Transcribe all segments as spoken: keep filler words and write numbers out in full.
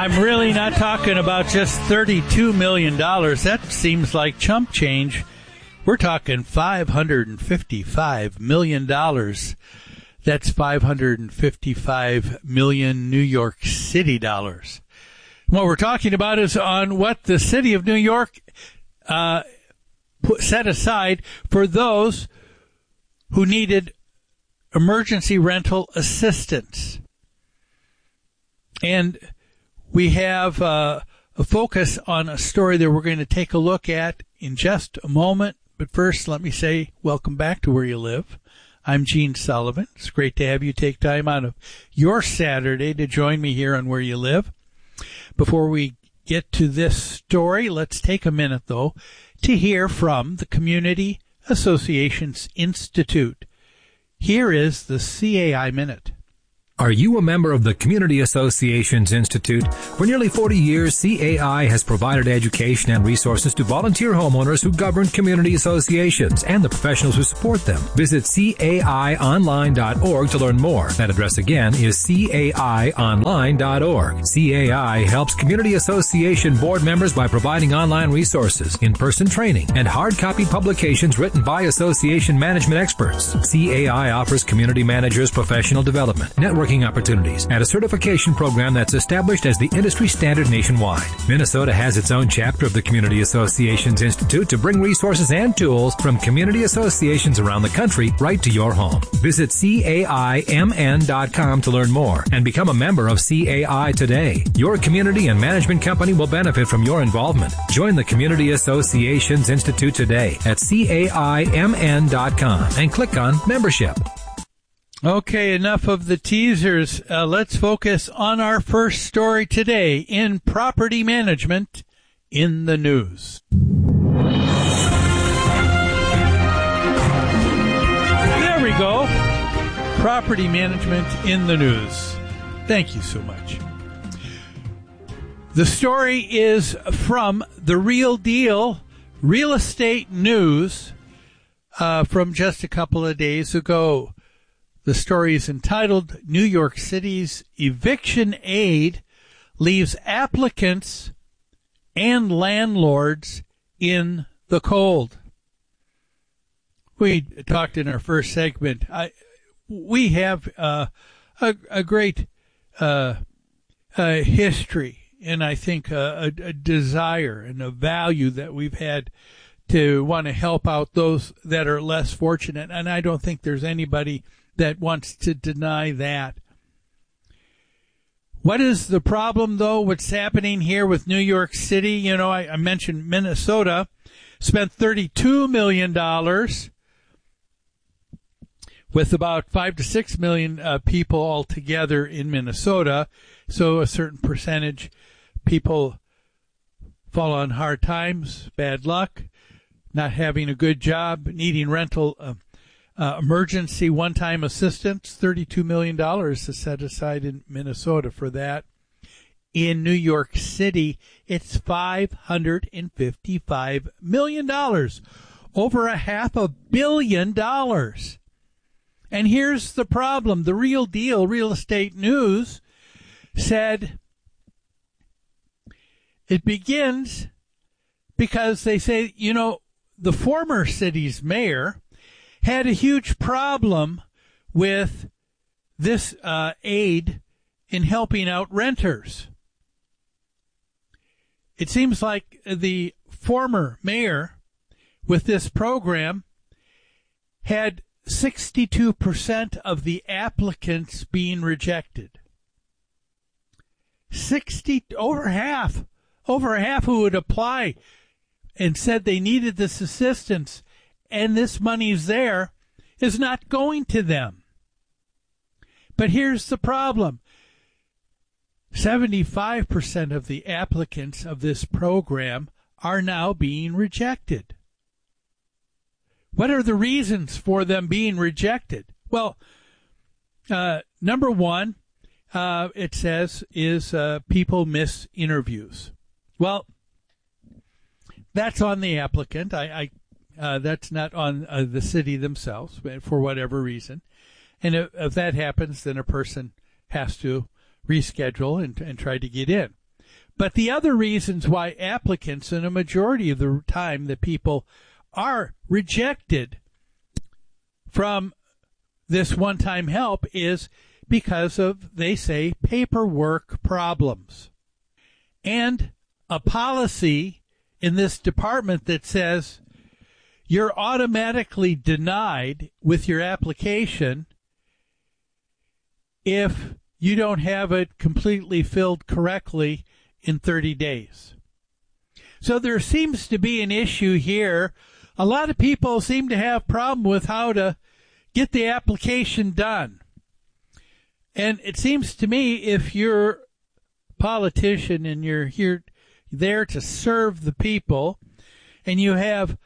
I'm really not talking about just thirty-two million dollars. That seems like chump change. We're talking five hundred fifty-five million dollars. That's five hundred fifty-five million New York City dollars. What we're talking about is on what the city of New York uh, put, set aside for those who needed emergency rental assistance. And we have uh, a focus on a story that we're going to take a look at in just a moment. But first, let me say welcome back to Where You Live. I'm Gene Sullivan. It's great to have you take time out of your Saturday to join me here on Where You Live. Before we get to this story, let's take a minute, though, to hear from the Community Associations Institute. Here is the C A I Minute. Are you a member of the Community Associations Institute? For nearly forty years, C A I has provided education and resources to volunteer homeowners who govern community associations and the professionals who support them. Visit C A I online dot org to learn more. That address again is C A I online dot org. C A I helps community association board members by providing online resources, in-person training, and hard copy publications written by association management experts. C A I offers community managers professional development, networking opportunities, and a certification program that's established as the industry standard nationwide. Minnesota has its own chapter of the Community Associations Institute to bring resources and tools from community associations around the country right to your home. Visit C A I M N dot com to learn more and become a member of C A I today. Your community and management company will benefit from your involvement. Join the Community Associations Institute today at C A I M N dot com and click on Membership. Okay, enough of the teasers. Uh, let's focus on our first story today in property management in the news. There we go. Property management in the news. Thank you so much. The story is from The Real Deal Real Estate News uh, from just a couple of days ago. The story is entitled, New York City's Eviction Aid Leaves Applicants and Landlords in the Cold. We talked in our first segment. I, we have uh, a, a great uh, uh, history and I think a, a, a desire and a value that we've had to want to help out those that are less fortunate. And I don't think there's anybody that wants to deny that. What is the problem, though? What's happening here with New York City? You know, I, I mentioned Minnesota spent thirty-two million dollars with about five to six million uh, people altogether in Minnesota. So a certain percentage people fall on hard times, bad luck, not having a good job, needing rental uh, Uh, emergency one-time assistance. Thirty-two million dollars is set aside in Minnesota for that. In New York City, it's five hundred fifty-five million dollars, over a half a billion dollars. And here's the problem. The Real Deal Real Estate News said it begins because they say, you know, the former city's mayor had a huge problem with this uh, aid in helping out renters. It seems like the former mayor with this program had sixty-two percent of the applicants being rejected. sixty, over half, over half who would apply and said they needed this assistance and this money's there, is not going to them. But here's the problem. seventy-five percent of the applicants of this program are now being rejected. What are the reasons for them being rejected? Well, uh, number one, uh, it says, is uh, people miss interviews. Well, that's on the applicant. I, I Uh, that's not on uh, the city themselves, for whatever reason. And if, if that happens, then a person has to reschedule and, and try to get in. But the other reasons why applicants, and a majority of the time the people are rejected from this one-time help, is because of, they say, paperwork problems. And a policy in this department that says you're automatically denied with your application if you don't have it completely filled correctly in thirty days. So there seems to be an issue here. A lot of people seem to have problem with how to get the application done. And it seems to me, if you're a politician and you're here there to serve the people, and you have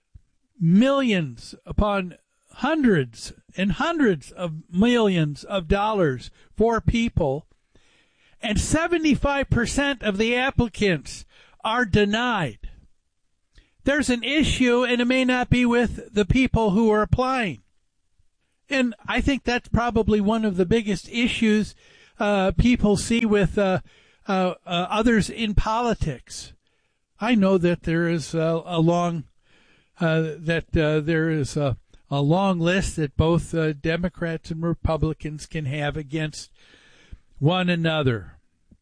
millions upon hundreds and hundreds of millions of dollars for people, and seventy-five percent of the applicants are denied, there's an issue, and it may not be with the people who are applying. And I think that's probably one of the biggest issues uh, people see with uh, uh, uh, others in politics. I know that there is a, a long uh, that uh, there is a, a long list that both uh, Democrats and Republicans can have against one another.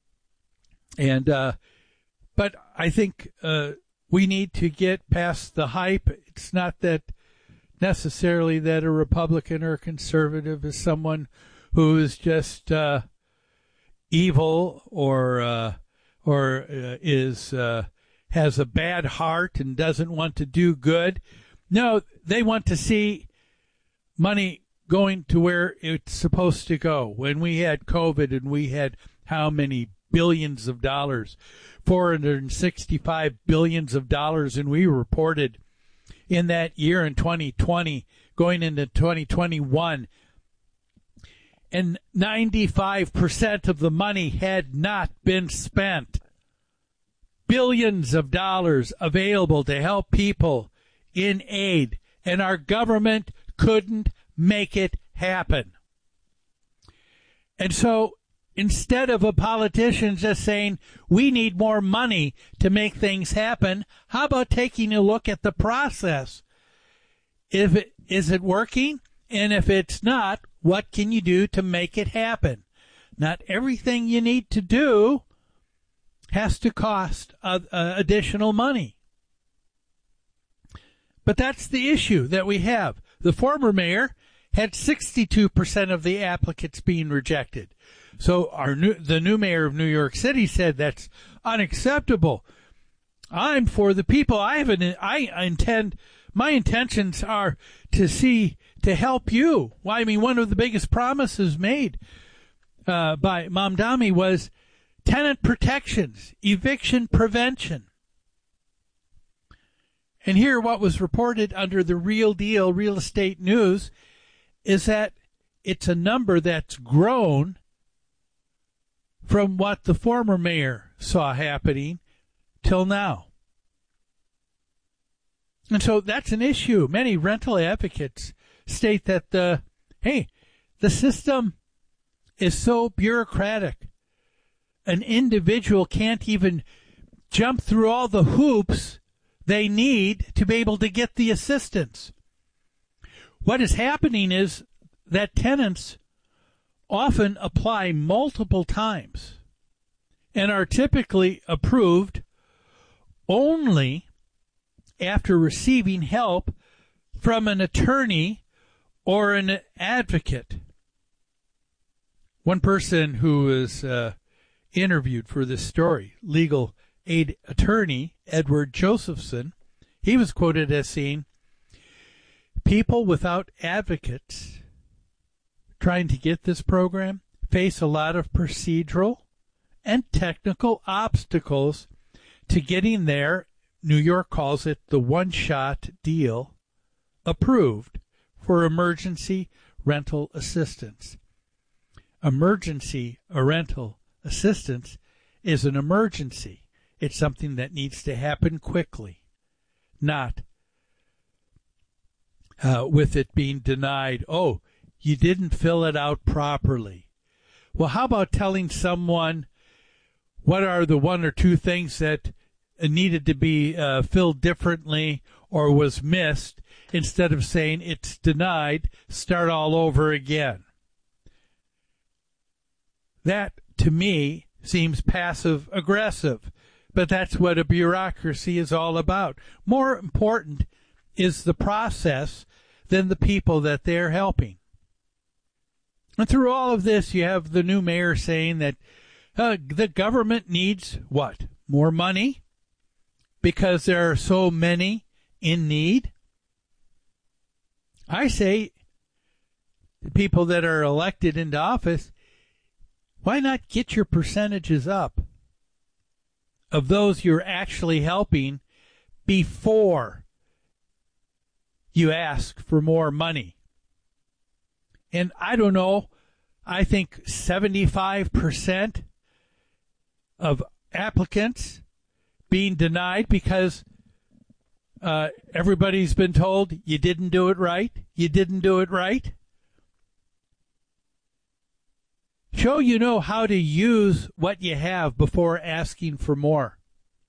And uh, but I think uh, we need to get past the hype. It's not that necessarily that a Republican or a conservative is someone who is just uh, evil or uh, or uh, is uh, has a bad heart and doesn't want to do good. No, they want to see money going to where it's supposed to go. When we had COVID and we had how many billions of dollars, four hundred sixty-five billions of dollars, and we reported in that year in twenty twenty, going into twenty twenty-one, and ninety-five percent of the money had not been spent. Billions of dollars available to help people in aid, and our government couldn't make it happen. And so instead of a politician just saying, we need more money to make things happen, how about taking a look at the process? If it, is it working? And if it's not, what can you do to make it happen? Not everything you need to do has to cost uh, uh, additional money. But that's the issue that we have. The former mayor had sixty-two percent of the applicants being rejected. So our new, the new mayor of New York City said that's unacceptable. I'm for the people. I have an, I intend, my intentions are to see, to help you. Well, I mean, one of the biggest promises made uh, by Mamdani was tenant protections, eviction prevention. And here what was reported under the Real Deal Real Estate News is that it's a number that's grown from what the former mayor saw happening till now. And so that's an issue. Many rental advocates state that, the, hey, the system is so bureaucratic. An individual can't even jump through all the hoops they need to be able to get the assistance. What is happening is that tenants often apply multiple times and are typically approved only after receiving help from an attorney or an advocate. One person who was uh, interviewed for this story, legal aid attorney Edward Josephson, he was quoted as saying, people without advocates trying to get this program face a lot of procedural and technical obstacles to getting their, New York calls it the one-shot deal, approved for emergency rental assistance. Emergency rental assistance is an emergency. It's something that needs to happen quickly, not uh, with it being denied, oh, you didn't fill it out properly. Well, how about telling someone, what are the one or two things that needed to be uh, filled differently or was missed, instead of saying it's denied, start all over again. That, to me, seems passive-aggressive, but that's what a bureaucracy is all about. More important is the process than the people that they're helping. And through all of this, you have the new mayor saying that uh, the government needs what? More money? Because there are so many in need? I say, the people that are elected into office, why not get your percentages up of those you're actually helping before you ask for more money? And I don't know, I think seventy-five percent of applicants being denied because uh, everybody's been told you didn't do it right, you didn't do it right. Show you know how to use what you have before asking for more.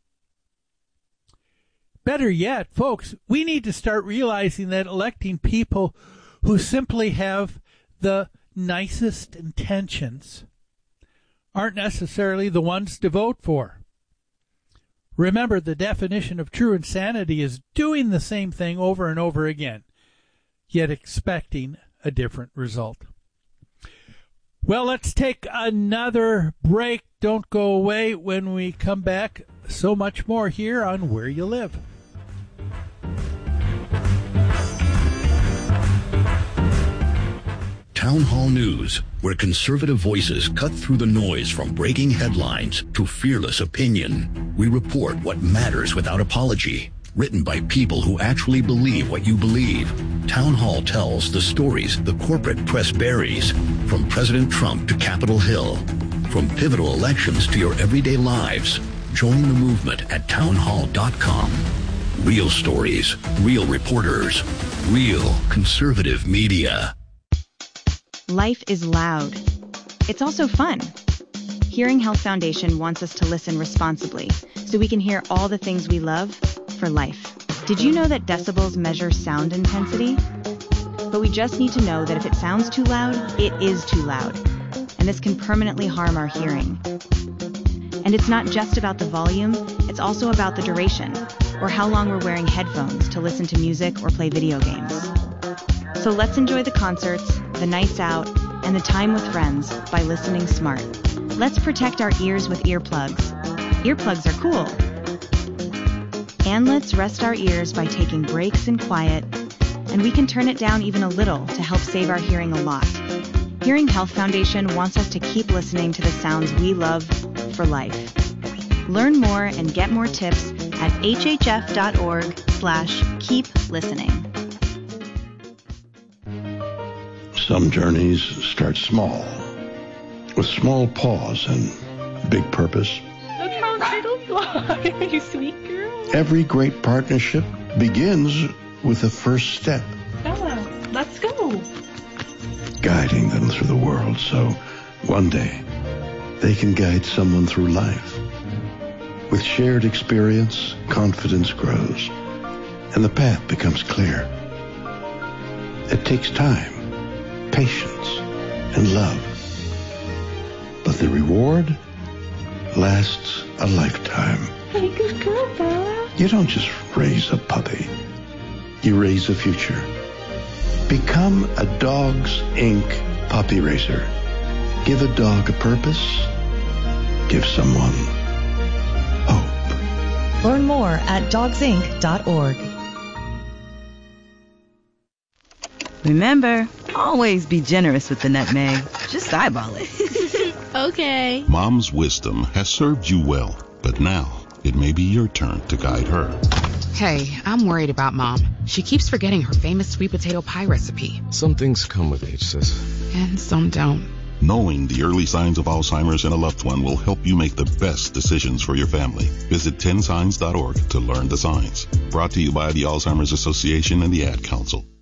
Better yet, folks, we need to start realizing that electing people who simply have the nicest intentions aren't necessarily the ones to vote for. Remember, the definition of true insanity is doing the same thing over and over again, yet expecting a different result. Well, let's take another break. Don't go away. When we come back, so much more here on Where You Live. Town Hall News, where conservative voices cut through the noise from breaking headlines to fearless opinion. We report what matters without apology. Written by people who actually believe what you believe. Town Hall tells the stories the corporate press buries, from President Trump to Capitol Hill. From pivotal elections to your everyday lives. Join the movement at town hall dot com. Real stories, real reporters, real conservative media. Life is loud. It's also fun. Hearing Health Foundation wants us to listen responsibly so we can hear all the things we love for life. Did you know that decibels measure sound intensity? But we just need to know that if it sounds too loud, it is too loud. And this can permanently harm our hearing. And it's not just about the volume, it's also about the duration, or how long we're wearing headphones to listen to music or play video games. So let's enjoy the concerts, the nights out, and the time with friends by listening smart. Let's protect our ears with earplugs. Earplugs are cool. And let's rest our ears by taking breaks in quiet, and we can turn it down even a little to help save our hearing a lot. Hearing Health Foundation wants us to keep listening to the sounds we love for life. Learn more and get more tips at hhf.org slash keep listening. Some journeys start small, with small pause and big purpose. Look how turtles fly, you sweet girl. Every great partnership begins with the first step. Bella, let's go. Guiding them through the world so one day they can guide someone through life. With shared experience, confidence grows, and the path becomes clear. It takes time, patience, and love. But the reward lasts a lifetime. Hey, good girl, Bella. You don't just raise a puppy. You raise a future. Become a Dogs Incorporated puppy raiser. Give a dog a purpose. Give someone hope. Learn more at dogs inc dot org. Remember, always be generous with the nutmeg. Just eyeball it. Okay. Mom's wisdom has served you well, but now it may be your turn to guide her. Hey, I'm worried about Mom. She keeps forgetting her famous sweet potato pie recipe. Some things come with age, sis. And some don't. Knowing the early signs of Alzheimer's in a loved one will help you make the best decisions for your family. Visit ten signs dot org to learn the signs. Brought to you by the Alzheimer's Association and the Ad Council.